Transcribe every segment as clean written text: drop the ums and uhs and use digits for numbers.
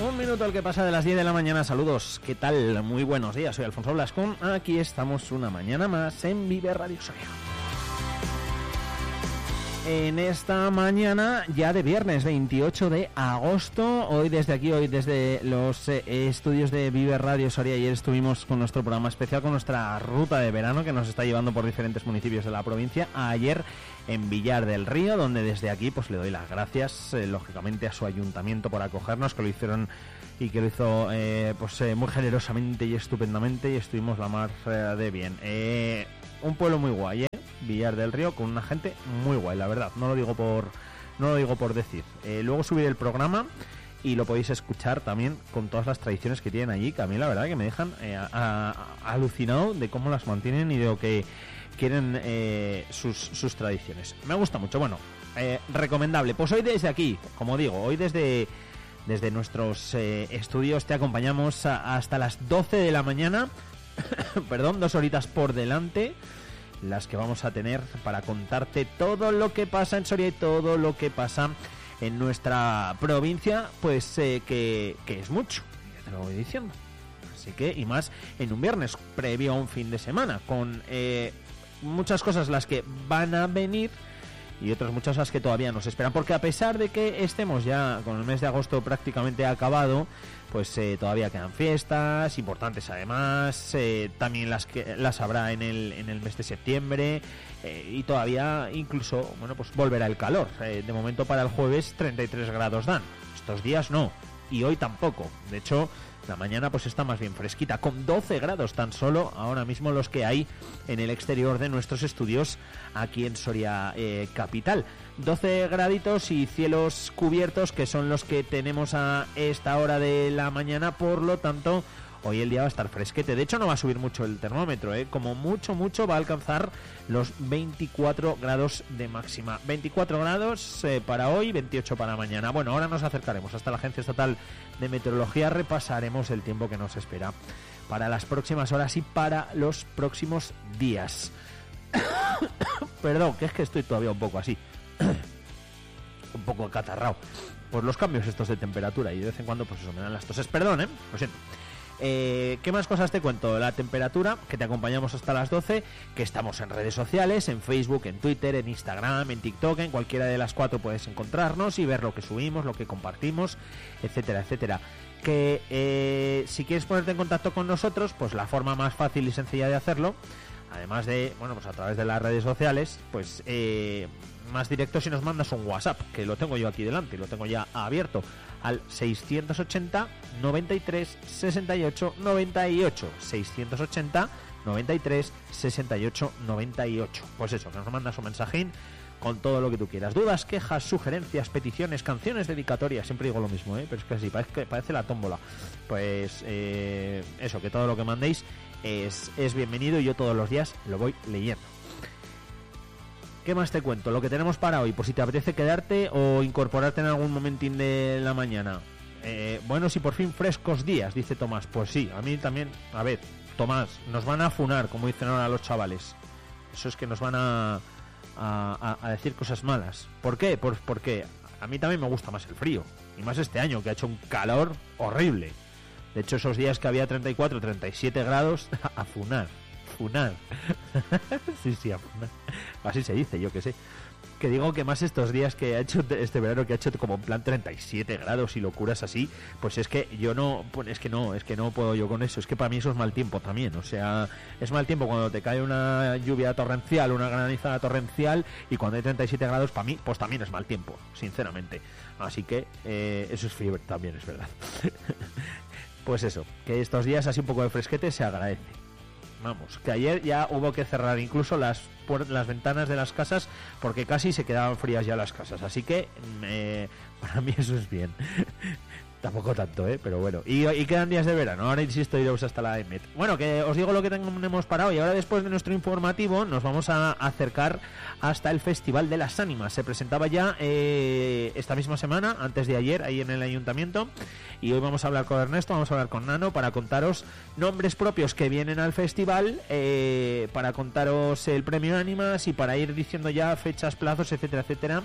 Un minuto al que pasa de las 10 de la mañana. Saludos, ¿qué tal? Muy buenos días, soy Alfonso Blascón. Aquí estamos una mañana más en Vive Radio Soria. En esta mañana ya de viernes 28 de agosto, hoy desde los estudios de Vive Radio Soria. Ayer estuvimos con nuestro programa especial, con nuestra ruta de verano que nos está llevando por diferentes municipios de la provincia. Ayer en Villar del Río, donde desde aquí pues le doy las gracias lógicamente a su ayuntamiento por acogernos, que lo hicieron y que lo hizo muy generosamente y estupendamente, y estuvimos la mar de bien. Un pueblo muy guay, Villar del Río, con una gente muy guay, la verdad, no lo digo por decir. Luego subiré el programa y lo podéis escuchar también con todas las tradiciones que tienen allí, que a mí la verdad que me dejan alucinado de cómo las mantienen y de lo que quieren sus tradiciones. Me gusta mucho. Bueno, recomendable. Pues hoy desde aquí, como digo, hoy desde nuestros estudios te acompañamos hasta las 12 de la mañana. Perdón, 2 horitas por delante, las que vamos a tener para contarte todo lo que pasa en Soria y todo lo que pasa en nuestra provincia, pues que es mucho, ya te lo voy diciendo. Así que, y más en un viernes previo a un fin de semana, con muchas cosas las que van a venir y otras muchas las que todavía nos esperan, porque a pesar de que estemos ya con el mes de agosto prácticamente acabado, pues todavía quedan fiestas importantes, además también las habrá en el mes de septiembre, y todavía incluso, bueno, pues volverá el calor. De momento para el jueves 33 grados dan, estos días no, y hoy tampoco. De hecho, la mañana pues está más bien fresquita, con 12 grados tan solo ahora mismo los que hay en el exterior de nuestros estudios aquí en Soria capital. 12 graditos y cielos cubiertos, que son los que tenemos a esta hora de la mañana. Por lo tanto, hoy el día va a estar fresquete. De hecho, no va a subir mucho el termómetro, como mucho va a alcanzar los 24 grados de máxima. 24 grados para hoy, 28 para mañana. Bueno, ahora nos acercaremos hasta la Agencia Estatal de Meteorología, repasaremos el tiempo que nos espera para las próximas horas y para los próximos días. Perdón, que es que estoy todavía un poco así, un poco acatarrado por los cambios estos de temperatura, y de vez en cuando pues eso me dan las toses. Perdón, lo siento. ¿Qué más cosas te cuento? La temperatura, que te acompañamos hasta las 12, que estamos en redes sociales, en Facebook, en Twitter, en Instagram, en TikTok, en cualquiera de las 4 puedes encontrarnos y ver lo que subimos, lo que compartimos, etcétera, etcétera. Que si quieres ponerte en contacto con nosotros, pues la forma más fácil y sencilla de hacerlo, además de, bueno, pues a través de las redes sociales, pues más directo si nos mandas un WhatsApp, que lo tengo yo aquí delante, lo tengo ya abierto, al 680 93 68 98, 680 93 68 98. Pues eso, que nos mandas un mensajín con todo lo que tú quieras, dudas, quejas, sugerencias, peticiones, canciones, dedicatorias. Siempre digo lo mismo, pero es que así parece la tómbola. Pues eso, que todo lo que mandéis es bienvenido, y yo todos los días lo voy leyendo. ¿Qué más te cuento? Lo que tenemos para hoy, por si te apetece quedarte o incorporarte en algún momentín de la mañana. Bueno, si por fin frescos días, dice Tomás. Pues sí, a mí también. A ver, Tomás, nos van a funar, como dicen ahora los chavales. Eso es que nos van a decir cosas malas. ¿Por qué? Porque a mí también me gusta más el frío, y más este año, que ha hecho un calor horrible. De hecho, esos días que había 34, 37 grados, a funar. Sí, a funar. Así se dice, yo que sé. Que digo que más estos días que ha hecho este verano, que ha hecho como en plan 37 grados y locuras así, pues es que yo no, pues es que no puedo yo con eso. Es que para mí eso es mal tiempo también. O sea, es mal tiempo cuando te cae una lluvia torrencial, una granizada torrencial, y cuando hay 37 grados, para mí, pues también es mal tiempo, sinceramente. Así que eso es fiebre también, es verdad. Pues eso, que estos días así un poco de fresquete se agradece. Vamos, que ayer ya hubo que cerrar incluso las ventanas de las casas, porque casi se quedaban frías ya las casas. Así que para mí eso es bien. Tampoco tanto, pero bueno. Y quedan días de verano. Ahora insisto, iros hasta la EMET. Bueno, que os digo lo que tenemos para hoy. Ahora, después de nuestro informativo, nos vamos a acercar hasta el Festival de las Ánimas. Se presentaba ya esta misma semana, antes de ayer, ahí en el ayuntamiento. Y hoy vamos a hablar con Ernesto, vamos a hablar con Nano, para contaros nombres propios que vienen al festival, para contaros el premio Ánimas y para ir diciendo ya fechas, plazos, etcétera, etcétera,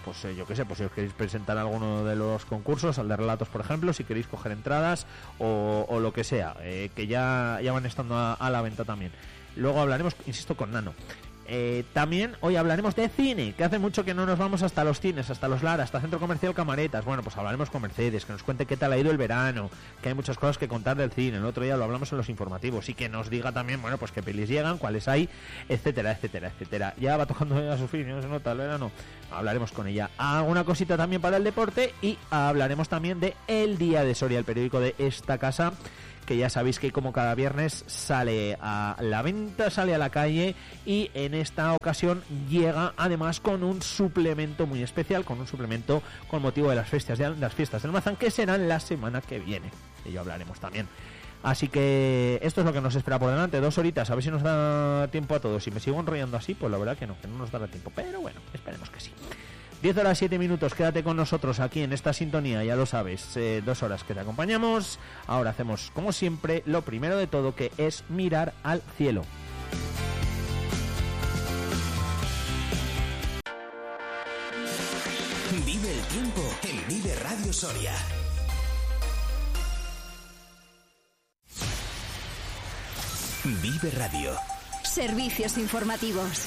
pues yo qué sé, pues si os queréis presentar alguno de los concursos, al de relatos, por ejemplo, si queréis coger entradas o lo que sea, que ya van estando a la venta también. Luego hablaremos, insisto, con Nano. También hoy hablaremos de cine, que hace mucho que no nos vamos hasta los cines, hasta los Lara, hasta Centro Comercial Camaretas. Bueno, pues hablaremos con Mercedes, que nos cuente qué tal ha ido el verano, que hay muchas cosas que contar del cine. El otro día lo hablamos en los informativos, y que nos diga también, bueno, pues qué pelis llegan, cuáles hay, etcétera, etcétera, etcétera. Ya va tocando a su fin, no se nota el verano. Hablaremos con ella. Alguna cosita también para el deporte, y hablaremos también de El Día de Soria, el periódico de esta casa, que ya sabéis que como cada viernes sale a la venta, sale a la calle, y en esta ocasión llega además con un suplemento muy especial, con motivo de las fiestas del Mazán, que serán la semana que viene. De ello hablaremos también. Así que esto es lo que nos espera por delante, 2 horitas, a ver si nos da tiempo a todos. Si me sigo enrollando así, pues la verdad que no nos dará tiempo, pero bueno, esperemos que sí. 10 horas 7 minutos, quédate con nosotros aquí en esta sintonía, ya lo sabes, 2 horas que te acompañamos. Ahora hacemos, como siempre, lo primero de todo, que es mirar al cielo. Vive el tiempo en Vive Radio Soria. Vive Radio. Servicios informativos.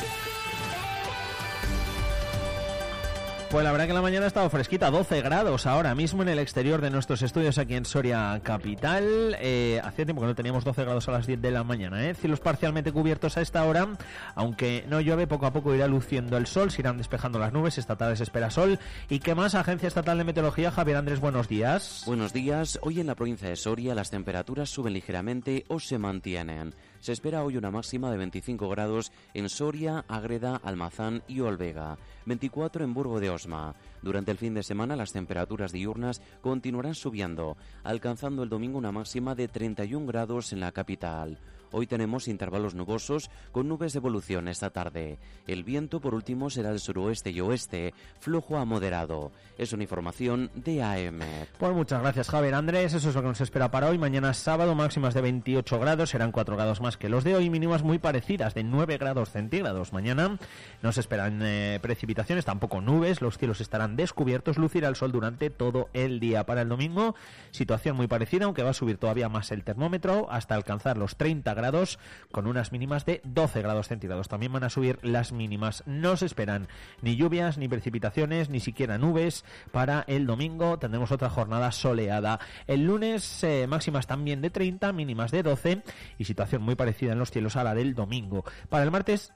Pues la verdad que la mañana ha estado fresquita, 12 grados ahora mismo en el exterior de nuestros estudios aquí en Soria Capital. Hacía tiempo que no teníamos 12 grados a las 10 de la mañana, Cielos parcialmente cubiertos a esta hora, aunque no llueve, poco a poco irá luciendo el sol, se irán despejando las nubes, esta tarde se espera sol. ¿Y qué más? Agencia Estatal de Meteorología, Javier Andrés, buenos días. Buenos días. Hoy en la provincia de Soria las temperaturas suben ligeramente o se mantienen. Se espera hoy una máxima de 25 grados en Soria, Ágreda, Almazán y Olvega, 24 en Burgo de Osma. Durante el fin de semana las temperaturas diurnas continuarán subiendo, alcanzando el domingo una máxima de 31 grados en la capital. Hoy tenemos intervalos nubosos con nubes de evolución esta tarde. El viento, por último, será del suroeste y oeste, flojo a moderado. Es una información de AEMET. Pues muchas gracias, Javier Andrés. Eso es lo que nos espera para hoy. Mañana sábado, máximas de 28 grados, serán 4 grados más que los de hoy, mínimas muy parecidas, de 9 grados centígrados. Mañana no se esperan precipitaciones, tampoco nubes, los cielos estarán descubiertos, lucirá el sol durante todo el día. Para el domingo, situación muy parecida, aunque va a subir todavía más el termómetro, hasta alcanzar los 30 grados, con unas mínimas de 12 grados centígrados. También van a subir las mínimas. No se esperan ni lluvias, ni precipitaciones, ni siquiera nubes. Para el domingo tendremos otra jornada soleada. El lunes máximas también de 30, mínimas de 12, y situación muy parecida en los cielos a la del domingo. Para el martes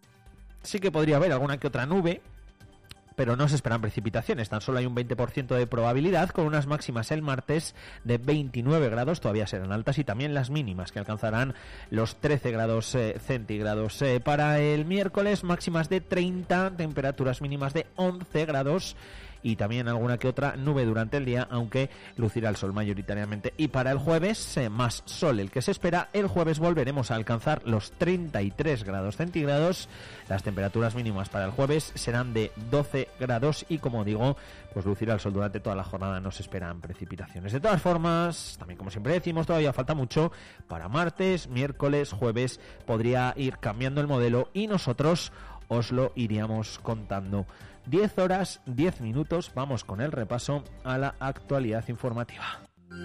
sí que podría haber alguna que otra nube, pero no se esperan precipitaciones, tan solo hay un 20% de probabilidad, con unas máximas el martes de 29 grados, todavía serán altas, y también las mínimas, que alcanzarán los 13 grados centígrados. Para el miércoles, máximas de 30, temperaturas mínimas de 11 grados, y también alguna que otra nube durante el día, aunque lucirá el sol mayoritariamente. Y para el jueves, más sol el que se espera. El jueves volveremos a alcanzar los 33 grados centígrados. Las temperaturas mínimas para el jueves serán de 12 grados y, como digo, pues lucirá el sol durante toda la jornada. No se esperan precipitaciones. De todas formas, también como siempre decimos, todavía falta mucho. Para martes, miércoles, jueves podría ir cambiando el modelo y nosotros os lo iríamos contando. 10 horas, 10 minutos, vamos con el repaso a la actualidad informativa.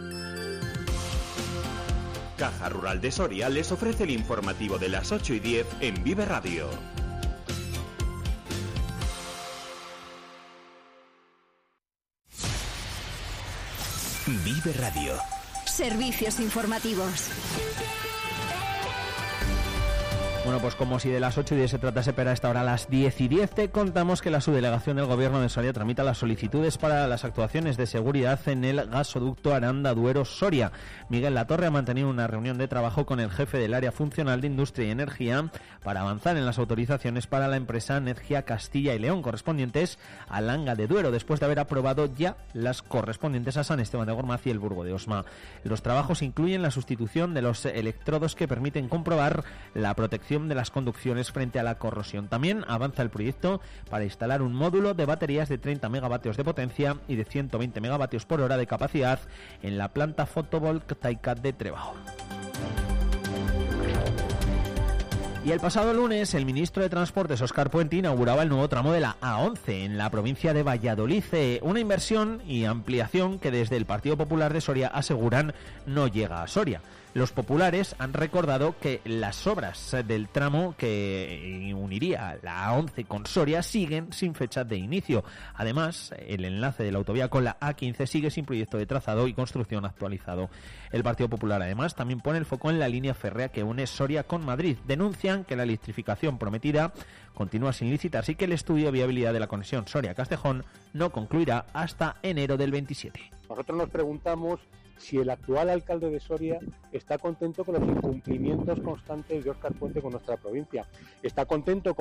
Caja Rural de Soria les ofrece el informativo de las 8 y 10 en Vive Radio. Vive Radio. Servicios informativos. Bueno, pues como si de las 8 y 10 se tratase, pero a esta hora a las 10 y 10 te contamos que la subdelegación del Gobierno de Soria tramita las solicitudes para las actuaciones de seguridad en el gasoducto Aranda-Duero-Soria. Miguel Latorre ha mantenido una reunión de trabajo con el jefe del área funcional de Industria y Energía para avanzar en las autorizaciones para la empresa Energía Castilla y León correspondientes a Langa de Duero, después de haber aprobado ya las correspondientes a San Esteban de Gormaz y el Burgo de Osma. Los trabajos incluyen la sustitución de los electrodos que permiten comprobar la protección de las conducciones frente a la corrosión. También avanza el proyecto para instalar un módulo de baterías de 30 megavatios de potencia y de 120 megavatios por hora de capacidad en la planta fotovoltaica de Trebao. Y el pasado lunes, el ministro de Transportes, Óscar Puente, inauguraba el nuevo tramo de la A11 en la provincia de Valladolid. Una inversión y ampliación que desde el Partido Popular de Soria aseguran no llega a Soria. Los populares han recordado que las obras del tramo que uniría la A11 con Soria siguen sin fecha de inicio. Además, el enlace de la autovía con la A15 sigue sin proyecto de trazado y construcción actualizado. El Partido Popular, además, también pone el foco en la línea férrea que une Soria con Madrid. Denuncian que la electrificación prometida continúa sin licitarse y que el estudio de viabilidad de la conexión Soria-Castejón no concluirá hasta enero del 27. Nosotros nos preguntamos si el actual alcalde de Soria está contento con los incumplimientos constantes de Óscar Puente con nuestra provincia. Está contento con